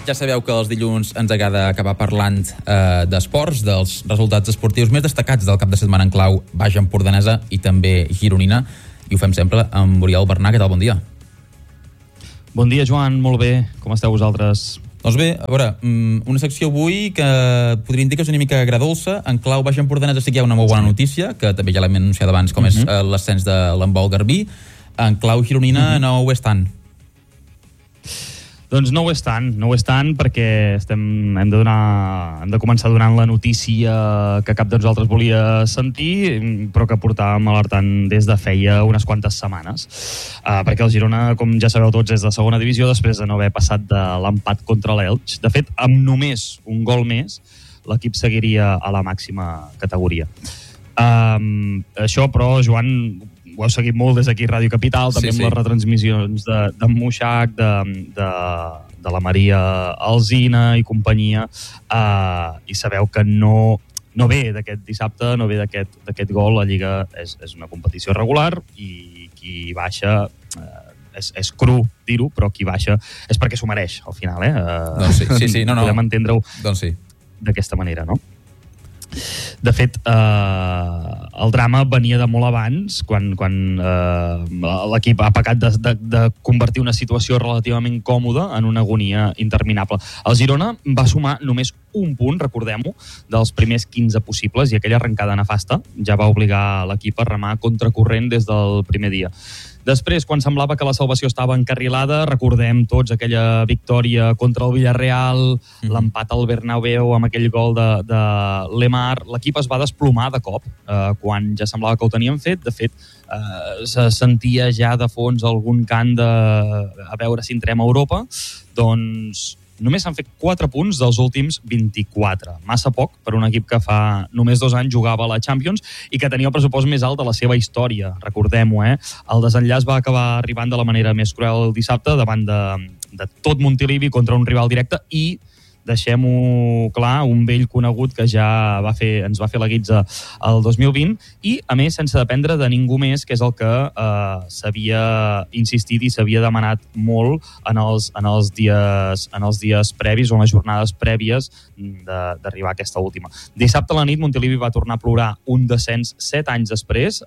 Ja sabeu que els dilluns ens agrada acabar parlant d'esports, dels resultats esportius més destacats del cap de setmana en clau Baix Empordanesa i també gironina, i ho fem sempre amb Oriol Bernà. Què tal? Bon dia. Bon dia, Joan. Molt bé. Com esteu vosaltres? Doncs bé, a veure, una secció avui que podríem dir que és una mica agradolça. En clau Baix Empordanesa sí que hi ha una molt bona notícia, que també ja l'hem anunciat abans, com és l'ascens de l'handbol Garbí. En clau gironina no ho és tant. Doncs no ho és tant perquè hem de començar donant la notícia que cap de nosaltres volia sentir, però que portàvem alertant des de feia unes quantes setmanes. Perquè el Girona, com ja sabeu tots, és de segona divisió després de no haver passat de l'empat contra l'Elx. De fet, amb només un gol més, l'equip seguiria a la màxima categoria. Això, però, Joan, ho heu seguit molt des d'aquí Ràdio Capital, també amb les retransmissions d'en Muixac, de la Maria Alsina i companyia, i sabeu que no ve d'aquest dissabte, no ve d'aquest gol. La Lliga és una competició regular i qui baixa, és cru dir-ho, però qui baixa és perquè s'ho mereix, al final. Doncs sí. No. Podem entendre-ho doncs sí. D'aquesta manera, no? De fet, el drama venia de molt abans, quan l'equip ha pecat de convertir una situació relativament còmoda en una agonia interminable. El Girona va sumar només un punt, recordem-ho, dels primers 15 possibles, i aquella arrencada nefasta ja va obligar l'equip a remar contracorrent des del primer dia. Després, quan semblava que la salvació estava encarrilada, recordem tots aquella victòria contra el Villarreal, l'empat al Bernabéu amb aquell gol de Lemar. L'equip es va desplomar de cop, quan ja semblava que ho teníem fet. De fet, se sentia ja de fons algun cant a veure si entrem a Europa. Doncs només s'han fet 4 punts dels últims 24. Massa poc per un equip que fa només 2 anys jugava a la Champions i que tenia el pressupost més alt de la seva història. Recordem-ho, El desenllaç va acabar arribant de la manera més cruel el dissabte davant de tot Montilivi contra un rival directe i, deixem-ho clar, un vell conegut que ja ens va fer la guitza el 2020 i, a més, sense dependre de ningú més, que és el que s'havia insistit i s'havia demanat molt en els dies previs o en les jornades prèvies d'arribar a aquesta última. Dissabte a la nit, Montilivi va tornar a plorar un descens 7 anys després.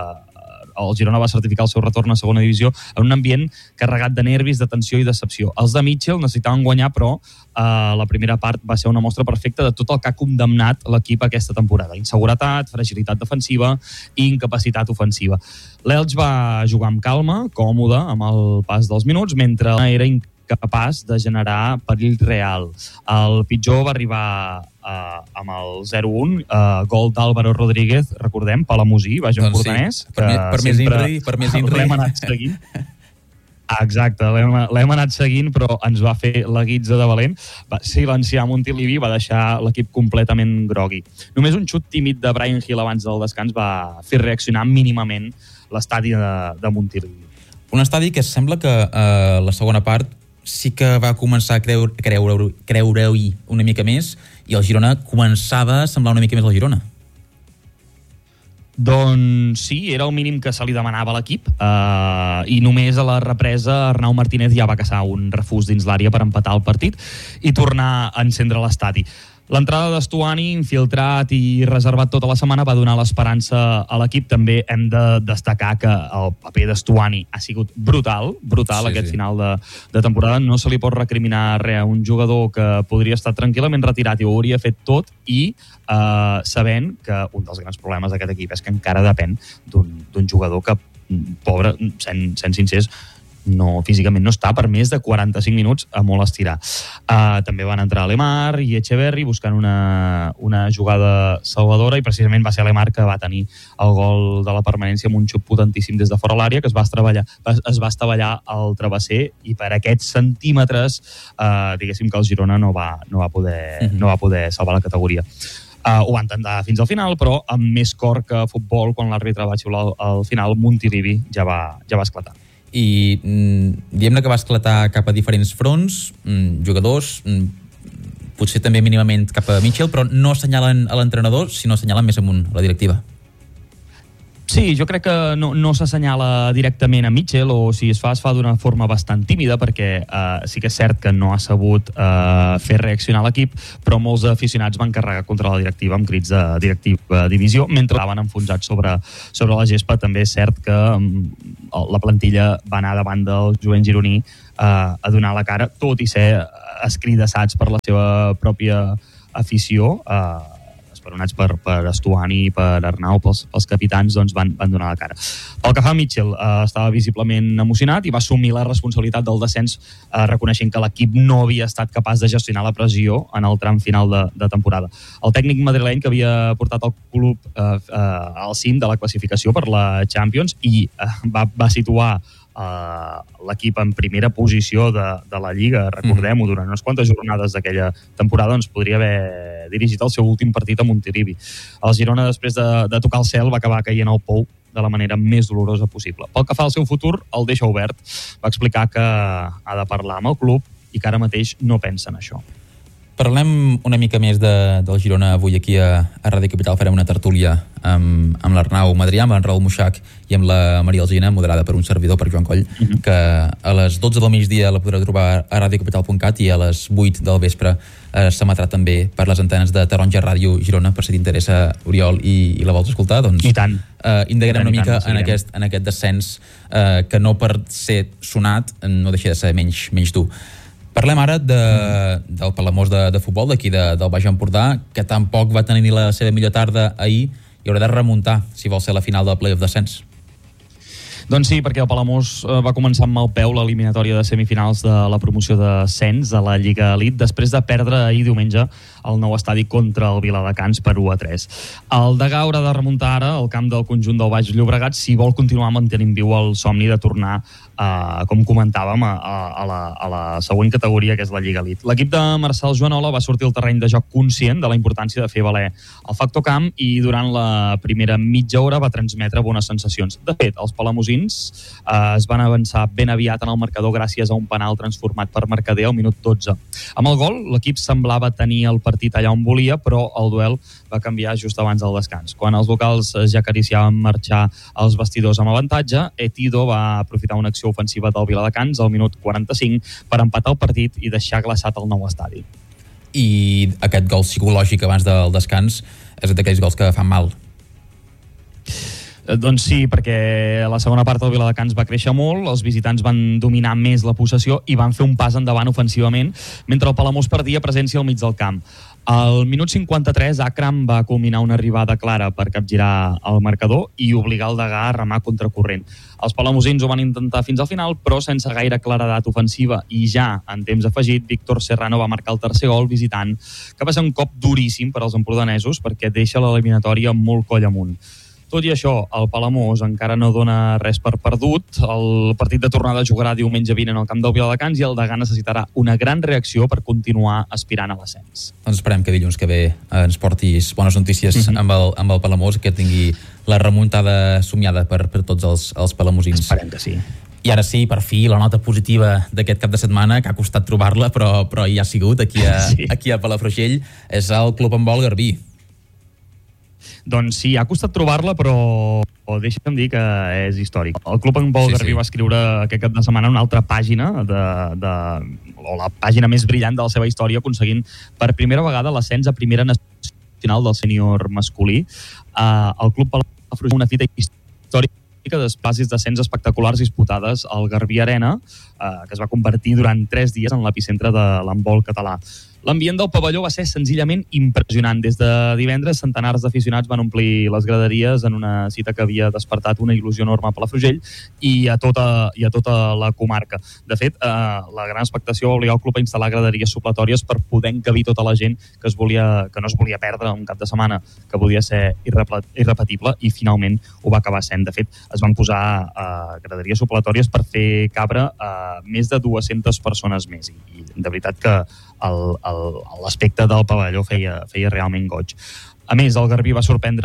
El Girona va certificar el seu retorn a segona divisió en un ambient carregat de nervis, de tensió i decepció. Els de Mitchell necessitaven guanyar, però la primera part va ser una mostra perfecta de tot el que ha condemnat l'equip aquesta temporada. Inseguretat, fragilitat defensiva i incapacitat ofensiva. L'Elx va jugar amb calma, còmode, amb el pas dels minuts, mentre era incapaç de generar perill real. El pitjor va arribar amb el 0-1, gol d'Álvaro Rodríguez, recordem, Palamosí, Baix Empordanès. Per més Inri. L'hem anat seguint. Exacte, l'hem anat seguint, però ens va fer la guitza de valent. Va silenciar Montilivi, va deixar l'equip completament grogui. Només un xut tímid de Brian Hill abans del descans va fer reaccionar mínimament l'estadi de Montilivi. Un estadi que sembla que la segona part sí que va començar a creure-hi una mica més i el Girona començava a semblar una mica més el Girona. Doncs sí, era el mínim que se li demanava a l'equip i només a la represa Arnau Martínez ja va caçar un refús dins l'àrea per empatar el partit i tornar a encendre l'estadi. L'entrada d'Estuani, infiltrat i reservat tota la setmana, va donar l'esperança a l'equip. També hem de destacar que el paper d'Estuani ha sigut brutal aquest final de temporada. No se li pot recriminar res a un jugador que podria estar tranquil·lament retirat i ho hauria fet tot i sabent que un dels grans problemes d'aquest equip és que encara depèn d'un jugador que, pobre, sent sincers, físicament no està per més de 45 minuts a molt estirar. També van entrar Lemar i Echeverri buscant una jugada salvadora i precisament va ser Lemar que va tenir el gol de la permanència amb un xut potentíssim des de fora l'àrea que es va estavellar al travesser i per aquests centímetres diguéssim que el Girona no va poder salvar la categoria. Ho va intentar fins al final, però amb més cor que futbol, quan l'àrbitre va xiular al final, Montilivi ja va esclatar. I diguem-ne que va esclatar cap a diferents fronts, jugadors, potser també mínimament cap a Mitchell, però no assenyalen a l'entrenador, sinó assenyalen més amunt, a la directiva. Sí, jo crec que no s'assenyala directament a Mitchell, o si es fa d'una forma bastant tímida, perquè sí que és cert que no ha sabut fer reaccionar l'equip, però molts aficionats van carregar contra la directiva amb crits de directiva divisió, mentre estaven enfonsats sobre la gespa. També és cert que la plantilla va anar davant del jovent gironí a donar la cara, tot i ser escridassats per la seva pròpia afició, esperonats per Estuani i per Arnau, pels capitans, doncs van donar la cara. Pel que fa a Mitchell, estava visiblement emocionat i va assumir la responsabilitat del descens, reconeixent que l'equip no havia estat capaç de gestionar la pressió en el tram final de temporada. El tècnic madrileny, que havia portat el club al cim de la classificació per la Champions i va situar l'equip en primera posició de la Lliga, recordem-ho, durant unes quantes jornades d'aquella temporada, doncs podria haver dirigit el seu últim partit a Montilivi. El Girona, després de tocar el cel, va acabar caient al pou de la manera més dolorosa possible. Pel que fa al seu futur, el deixa obert. Va explicar que ha de parlar amb el club i que ara mateix no pensa en això. Parlem una mica més del Girona avui aquí a Ràdio Capital. Farem una tertúlia amb l'Arnau Madrià, amb en Raül Muixach i amb la Maria Alsina, moderada per un servidor, per Joan Coll, que a les 12 del migdia la podreu trobar a radiocapital.cat i a les 8 del vespre s'emetrà també per les antenes de Taronja Ràdio Girona, per si t'interessa, Oriol, i la vols escoltar, doncs I tant. Indagarem una mica en aquest descens que no per ser sonat no deixa de ser menys dur. Parlem ara del Palamós de futbol d'aquí del Baix Empordà, que tampoc va tenir la seva millor tarda ahir i haurà de remuntar si vol ser la final del play-off descens. Doncs sí, perquè el Palamós va començar amb mal peu l'eliminatòria de semifinals de la promoció d'ascens de la Lliga Elite, després de perdre ahir diumenge al nou estadi contra el Viladecans per 1-3. El Degà haurà de remuntar ara al camp del conjunt del Baix Llobregat si vol continuar mantenint viu el somni de tornar, com comentàvem, a la següent categoria, que és la Lliga Elite. L'equip de Marcel Joanola va sortir al terreny de joc conscient de la importància de fer valer el factor camp i durant la primera mitja hora va transmetre bones sensacions. De fet, els palamosins es van avançar ben aviat en el marcador gràcies a un penal transformat per Mercader al minut 12. Amb el gol, l'equip semblava tenir el partit allà on volia, però el duel va canviar just abans del descans. Quan els locals ja acariciaven marxar als vestidors amb avantatge, Etido va aprofitar una acció ofensiva del Viladecans al minut 45 per empatar el partit i deixar glaçat el nou estadi. I aquest gol psicològic abans del descans és d'aquells gols que fan mal. Doncs sí, perquè a la segona part el Viladecans va créixer molt, els visitants van dominar més la possessió i van fer un pas endavant ofensivament, mentre el Palamós perdia presència al mig del camp. Al minut 53, Akram va culminar una arribada clara per capgirar el marcador i obligar el Degà a remar contracorrent. Els palamosins ho van intentar fins al final, però sense gaire claredat ofensiva, i ja en temps afegit, Víctor Serrano va marcar el tercer gol visitant, que va ser un cop duríssim per als empordanesos perquè deixa l'eliminatòria molt coll amunt. Tot i això, el Palamós encara no dona res per perdut. El partit de tornada jugarà diumenge vinent al camp del Viladecans i el Degà necessitarà una gran reacció per continuar aspirant a l'ascens. Doncs esperem que dilluns que ve ens portis bones notícies amb el Palamós, que tingui la remuntada somiada per tots els palamosins. Esperem que sí. I ara sí, per fi, la nota positiva d'aquest cap de setmana, que ha costat trobar-la, però hi ha sigut, aquí a Palafrugell, és el Club Handbol Garbí. Doncs sí, ha costat trobar-la, però deixa'm dir que és històric. El Club Handbol Garbí va escriure aquest cap de setmana una altra pàgina, o la pàgina més brillant de la seva història, aconseguint per primera vegada l'ascens a primera nacional del sènior masculí. El Club Palafrugell una fita històrica d'espacis d'ascens espectaculars disputades al Garbí Arena, que es va convertir durant 3 dies en l'epicentre de l'handbol català. L'ambient del pavelló va ser senzillament impressionant. Des de divendres, centenars d'aficionats van omplir les graderies en una cita que havia despertat una il·lusió enorme a Palafrugell i a tota la comarca. De fet, la gran expectació va obligar el club a instal·lar graderies supletòries per poder encabir tota la gent que no es volia perdre un cap de setmana que podia ser irrepetible, i finalment ho va acabar sent. De fet, es van posar graderies supletòries per fer cabre més de 200 persones més, i de veritat que l'aspecte del pavelló feia realment goig. A més, el Garbí va sorprendre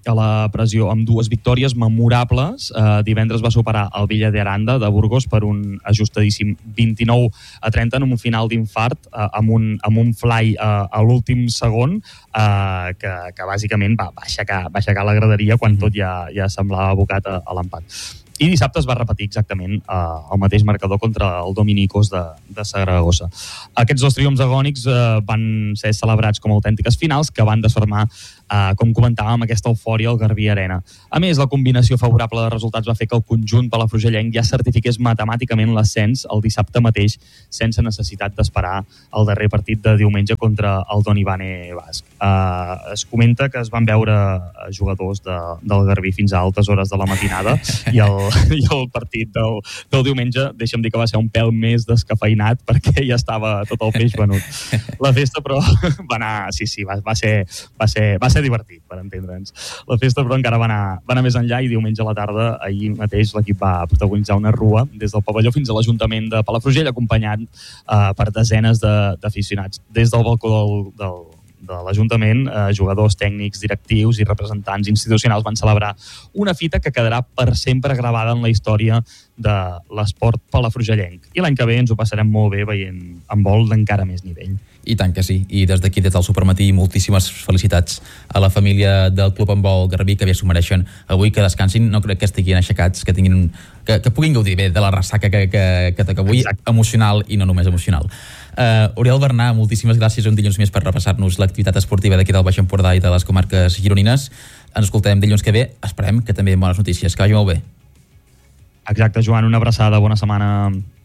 a la pressió amb 2 victòries memorables. Divendres va superar el Villa de Aranda de Burgos per un ajustadíssim 29-30 en un final d'infart amb un fly a l'últim segon que bàsicament va aixecar la graderia quan tot ja semblava abocat a l'empat. I dissabte es va repetir exactament el mateix marcador contra el Dominicos de Saragossa. Aquests 2 triomfs agònics van ser celebrats com a autèntiques finals que van desfermar, com comentàvem, aquesta eufòria al Garbí Arena. A més, la combinació favorable de resultats va fer que el conjunt palafrugellenc ja certifiqués matemàticament l'ascens el dissabte mateix, sense necessitat d'esperar el darrer partit de diumenge contra el Donibane Basc. Es comenta que es van veure jugadors del Garbí fins a altes hores de la matinada i el partit del diumenge, deixa'm dir que va ser un pèl més descafeinat perquè ja estava tot el peix venut. La festa, però, va anar... Sí, va ser divertit, per entendre'ns. La festa, però, encara va anar més enllà i diumenge a la tarda, ahir mateix, l'equip va protagonitzar una rua des del pavelló fins a l'Ajuntament de Palafrugell, acompanyat per desenes d'aficionats. Des del balcó de l'Ajuntament, jugadors, tècnics, directius i representants institucionals van celebrar una fita que quedarà per sempre gravada en la història de l'esport palafrugellenc. I l'any que ve ens ho passarem molt bé veient handbol d'encara més nivell. I tant que sí. I des d'aquí, des del Supermatí, moltíssimes felicitats a la família del Club Handbol Garbí, que bé s'ho mereixen. Avui que descansin, no crec que estiguin aixecats, que puguin gaudir bé de la ressaca que toca avui, emocional i no només emocional. Oriol Bernà, moltíssimes gràcies un dilluns més per repassar-nos l'activitat esportiva d'aquí del Baix Empordà i de les comarques gironines. Ens escoltarem dilluns que ve. Esperem que també amb bones notícies. Que vagi molt bé. Exacte, Joan, una abraçada, bona setmana.